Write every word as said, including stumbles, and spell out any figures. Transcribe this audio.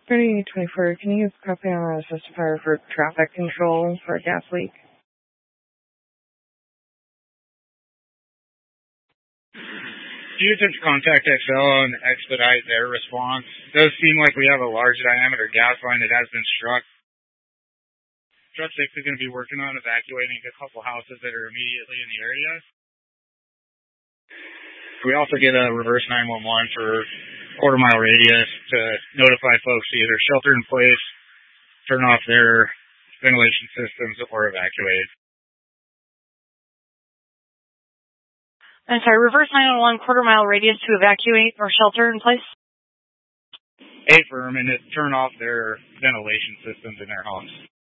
thirty twenty-four, can you copy on a system fire for traffic control for a gas leak? You attempt to contact X L and expedite their response. It does seem like we have a large diameter gas line that has been struck. Truck six is going to be working on evacuating a couple houses that are immediately in the area. We also get a reverse nine one one for quarter mile radius to notify folks to either shelter in place, turn off their ventilation systems, or evacuate. I'm sorry, reverse nine one one, quarter mile radius to evacuate or shelter in place? A firm and to turn off their ventilation systems in their homes.